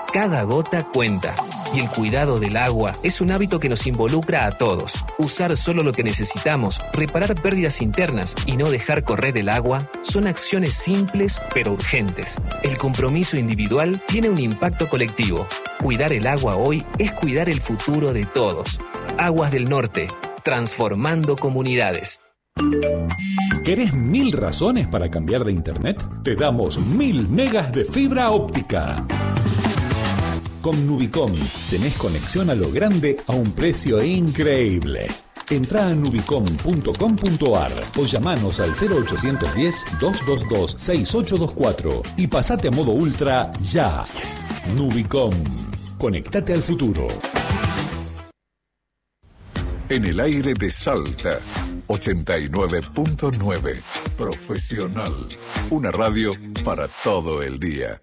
Cada gota cuenta. Y el cuidado del agua es un hábito que nos involucra a todos. Usar solo lo que necesitamos, reparar pérdidas internas y no dejar correr el agua son acciones simples pero urgentes. El compromiso individual tiene un impacto colectivo. Cuidar el agua hoy es cuidar el futuro de todos. Aguas del Norte, transformando comunidades. ¿Querés 1000 razones para cambiar de internet? Te damos 1000 megas de fibra óptica. Con Nubicom tenés conexión a lo grande a un precio increíble. Entrá a nubicom.com.ar o llamanos al 0810-222-6824 y pasate a modo ultra ya. Nubicom. Conectate al futuro. En el aire de Salta, 89.9. Profesional. Una radio para todo el día.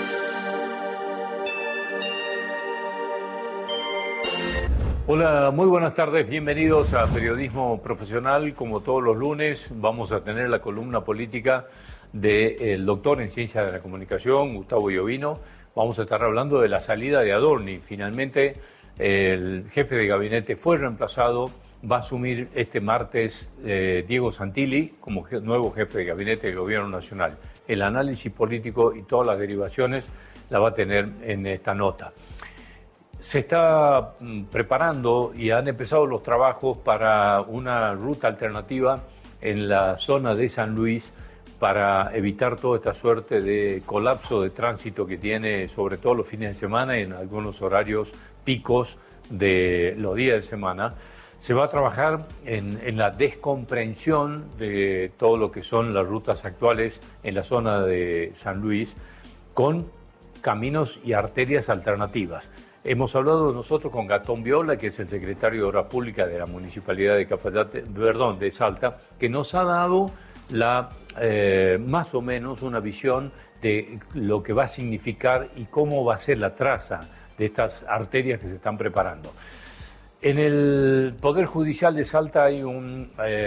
Hola, muy buenas tardes, bienvenidos a Periodismo Profesional. Como todos los lunes vamos a tener la columna política del doctor en Ciencias de la Comunicación, Gustavo Iovino. Vamos a estar hablando de la salida de Adorni. Finalmente el jefe de gabinete fue reemplazado, va a asumir este martes Diego Santilli como nuevo jefe de gabinete del Gobierno Nacional. El análisis político y todas las derivaciones la va a tener en esta nota. Se está preparando y han empezado los trabajos para una ruta alternativa en la zona de San Luis para evitar toda esta suerte de colapso de tránsito que tiene, sobre todo los fines de semana y en algunos horarios picos de los días de semana. Se va a trabajar en la descomprensión de todo lo que son las rutas actuales en la zona de San Luis con caminos y arterias alternativas. Hemos hablado nosotros con Gastón Viola, que es el secretario de Obras Públicas de la Municipalidad de Salta, que nos ha dado más o menos una visión de lo que va a significar y cómo va a ser la traza de estas arterias que se están preparando. En el Poder Judicial de Salta hay un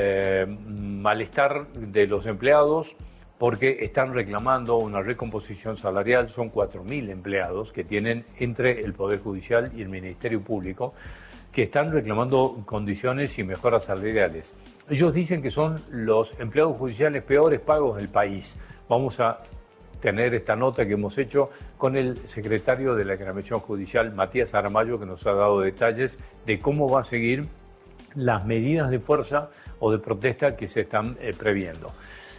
malestar de los empleados porque están reclamando una recomposición salarial. Son 4.000 empleados que tienen entre el Poder Judicial y el Ministerio Público, que están reclamando condiciones y mejoras salariales. Ellos dicen que son los empleados judiciales peores pagos del país. Vamos a tener esta nota que hemos hecho con el secretario de la Aclamación Judicial, Matías Aramayo, que nos ha dado detalles de cómo va a seguir las medidas de fuerza o de protesta que se están previendo.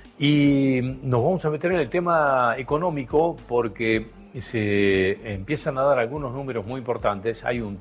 Y nos vamos a meter en el tema económico porque se empiezan a dar algunos números muy importantes. Hay un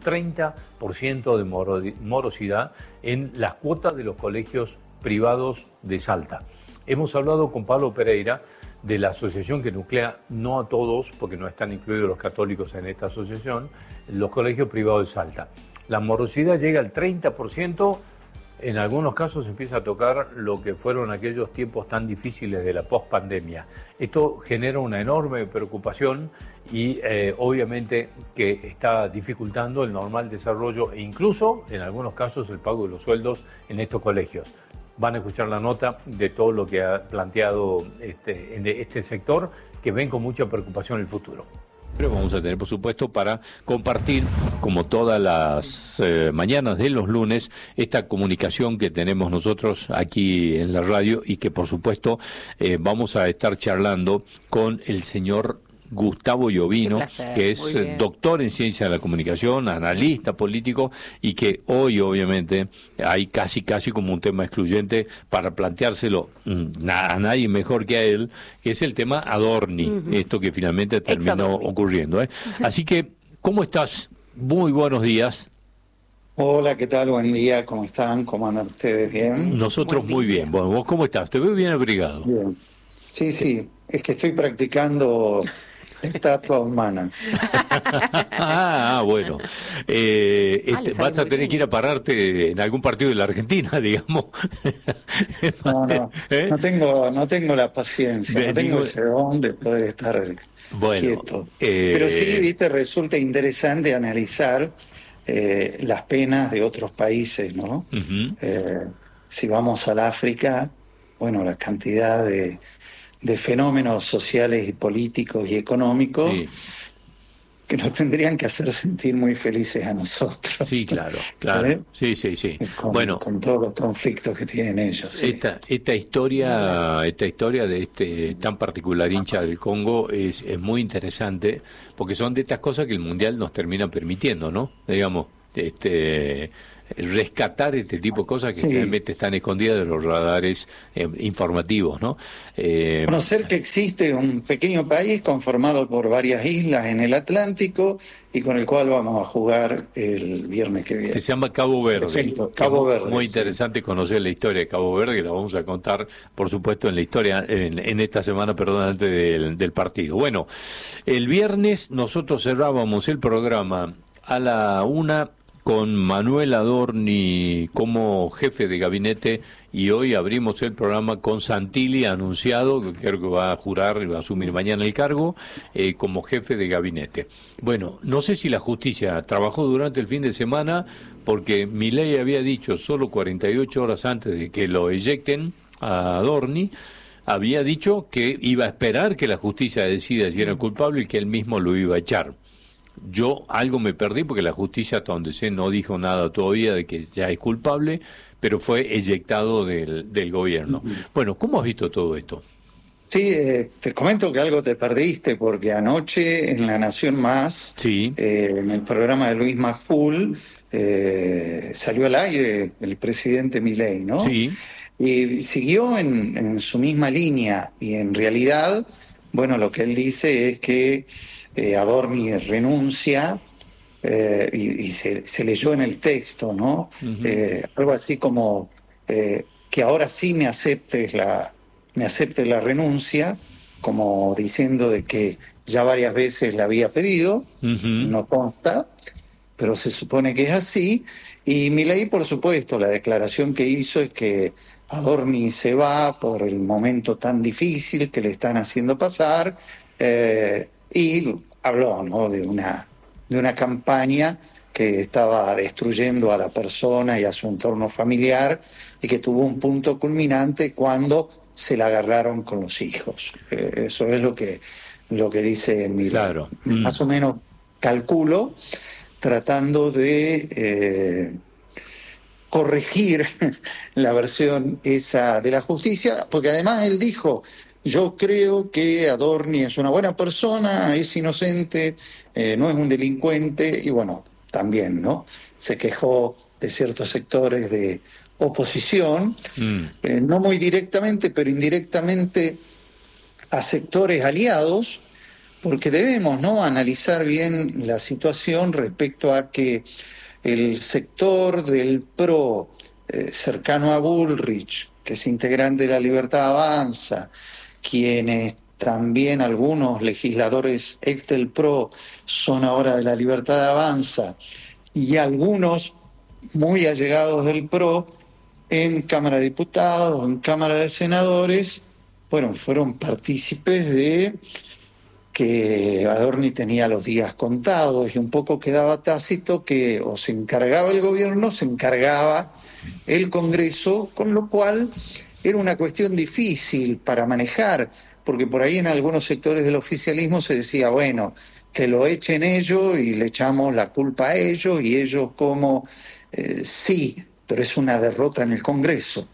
30% de morosidad en las cuotas de los colegios privados de Salta. Hemos hablado con Pablo Pereira de la asociación que nuclea, no a todos, porque no están incluidos los católicos en esta asociación, los colegios privados de Salta. La morosidad llega al 30%. En algunos casos empieza a tocar lo que fueron aquellos tiempos tan difíciles de la pospandemia. Esto genera una enorme preocupación y obviamente que está dificultando el normal desarrollo e incluso en algunos casos el pago de los sueldos en estos colegios. Van a escuchar la nota de todo lo que ha planteado este sector, que ven con mucha preocupación el futuro. Pero vamos a tener, por supuesto, para compartir, como todas las mañanas de los lunes, esta comunicación que tenemos nosotros aquí en la radio y que, por supuesto, vamos a estar charlando con el señor Gustavo Iovino, que es doctor en Ciencias de la Comunicación, analista político, y que hoy obviamente hay casi como un tema excluyente para planteárselo a nadie mejor que a él, que es el tema Adorni, esto que finalmente terminó ocurriendo. Así que, ¿cómo estás? Muy buenos días. Hola, ¿qué tal? Buen día, ¿cómo están? ¿Cómo andan ustedes? ¿Bien? Nosotros muy bien. Bueno, ¿vos cómo estás? Te veo bien abrigado. Bien. Sí, es que estoy practicando estatua humana. Bueno. Vas a tener que ir a pararte en algún partido de la Argentina, digamos. No tengo la paciencia, no tengo ese don de poder estar quieto. Pero sí, viste, resulta interesante analizar las penas de otros países, ¿no? Si vamos al África, bueno, la cantidad de fenómenos sociales y políticos y económicos que nos tendrían que hacer sentir muy felices a nosotros. Sí, claro. Sí. Con todos los conflictos que tienen ellos. Sí. Esta historia de este tan particular hincha del Congo es muy interesante, porque son de estas cosas que el Mundial nos termina permitiendo, ¿no? Digamos, rescatar este tipo de cosas que realmente están escondidas de los radares informativos, ¿no? Conocer que existe un pequeño país conformado por varias islas en el Atlántico y con el cual vamos a jugar el viernes que viene. Se llama Cabo Verde. Cabo Verde. Muy interesante conocer la historia de Cabo Verde, que la vamos a contar, por supuesto, en la historia, en esta semana, antes del partido. Bueno, el viernes nosotros cerrábamos el programa a la 1:00 con Manuel Adorni como jefe de gabinete, y hoy abrimos el programa con Santilli, anunciado, que creo que va a jurar y va a asumir mañana el cargo, como jefe de gabinete. Bueno, no sé si la justicia trabajó durante el fin de semana, porque Milei había dicho solo 48 horas antes de que lo eyecten a Adorni, había dicho que iba a esperar que la justicia decida si era culpable y que él mismo lo iba a echar. Yo algo me perdí porque la justicia, hasta donde sé, no dijo nada todavía de que ya es culpable, pero fue eyectado del gobierno. Bueno, ¿cómo has visto todo esto? Sí, te comento que algo te perdiste, porque anoche en La Nación Más, en el programa de Luis Majul, salió al aire el presidente Milei, ¿no? Sí. Y siguió en su misma línea, y en realidad, bueno, lo que él dice es que Adorni renuncia, y se leyó en el texto, ¿no? Algo así como que ahora sí me acepte la renuncia, como diciendo de que ya varias veces la había pedido, no consta, pero se supone que es así. Y Milei, por supuesto, la declaración que hizo es que Adorni se va por el momento tan difícil que le están haciendo pasar, y habló, ¿no?, de una campaña que estaba destruyendo a la persona y a su entorno familiar, y que tuvo un punto culminante cuando se la agarraron con los hijos. Eso es lo que dice Milei. Claro. Más o menos calculo, tratando de corregir la versión esa de la justicia, porque además él dijo: yo creo que Adorni es una buena persona, es inocente, no es un delincuente, y bueno, también, ¿no? Se quejó de ciertos sectores de oposición, no muy directamente, pero indirectamente a sectores aliados, porque debemos, ¿no?, analizar bien la situación respecto a que el sector del PRO, cercano a Bullrich, que es integrante de La Libertad Avanza, quienes también algunos legisladores ex del PRO son ahora de La Libertad Avanza, y algunos muy allegados del PRO en Cámara de Diputados, en Cámara de Senadores, bueno, fueron partícipes de que Adorni tenía los días contados, y un poco quedaba tácito que o se encargaba el gobierno, se encargaba el Congreso, con lo cual era una cuestión difícil para manejar, porque por ahí en algunos sectores del oficialismo se decía, bueno, que lo echen ellos y le echamos la culpa a ellos, y ellos como, sí, pero es una derrota en el Congreso.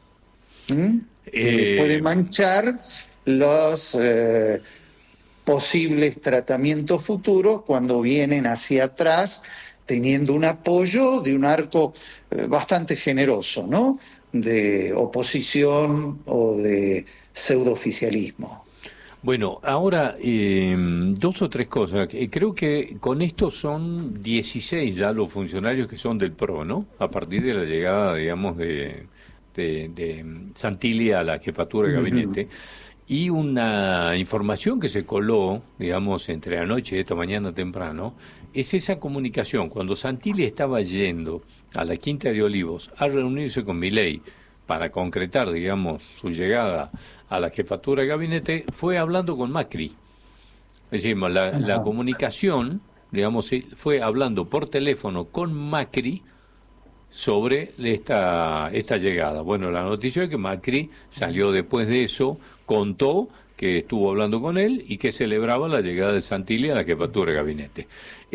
Puede manchar los posibles tratamientos futuros cuando vienen hacia atrás, teniendo un apoyo de un arco bastante generoso, ¿no?, de oposición o de pseudooficialismo. Bueno, ahora 2 o 3 cosas. Creo que con esto son 16 ya los funcionarios que son del PRO, ¿no? A partir de la llegada, digamos, de Santilli a la jefatura de gabinete. Y una información que se coló, digamos, entre anoche y esta mañana temprano, es esa comunicación. Cuando Santilli estaba yendo a la Quinta de Olivos a reunirse con Milei para concretar, digamos, su llegada a la jefatura de gabinete, fue hablando con Macri. Es decir, la comunicación, digamos, fue hablando por teléfono con Macri sobre esta llegada. Bueno, la noticia es que Macri salió después de eso, contó que estuvo hablando con él y que celebraba la llegada de Santilli a la jefatura de gabinete.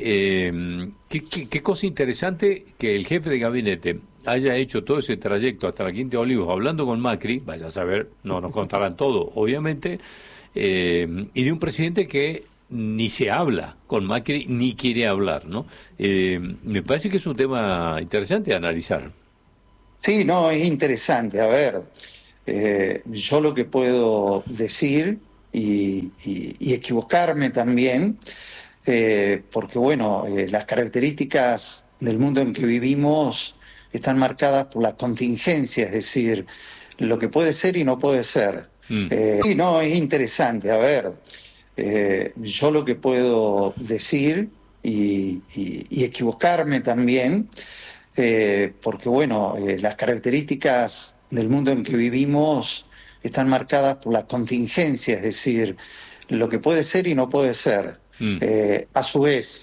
Qué cosa interesante que el jefe de gabinete haya hecho todo ese trayecto hasta la Quinta de Olivos hablando con Macri, vaya a saber, no nos contarán todo, obviamente, y de un presidente que ni se habla con Macri ni quiere hablar, ¿no? Me parece que es un tema interesante de analizar. Sí, no, es interesante. A ver, yo lo que puedo decir y equivocarme también, porque bueno, las características del mundo en que vivimos están marcadas por la contingencia, es decir, lo que puede ser y no puede ser. Sí, no, es interesante. A ver, yo lo que puedo decir y equivocarme también, porque bueno, las características del mundo en que vivimos están marcadas por la contingencia, es decir, lo que puede ser y no puede ser. A su vez,